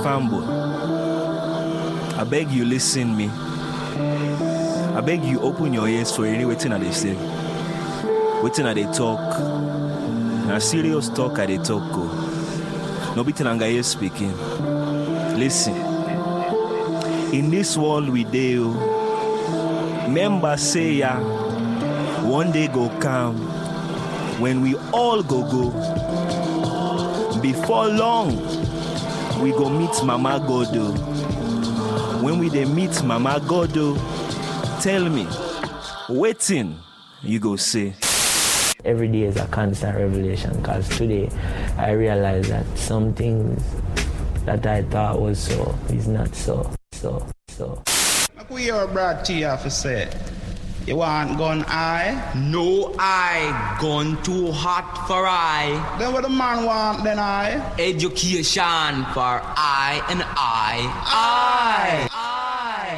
Cambo. I beg you listen me. I beg you open your ears for any waiting at they say. Waiting at they talk. A serious talk at they talk go. No beating anga speaking. Listen. In this world we do. Members say ya. One day go come. When we all go. Before long, we go meet Mama Godo. When we dey meet Mama Godo, tell me, waiting, you go say. Every day is a constant revelation because today I realize that some things that I thought was so is not so. What your brad T have to say? You want gun eye? No eye, gun too hot for I. Then what the man want then I? Education for I and I.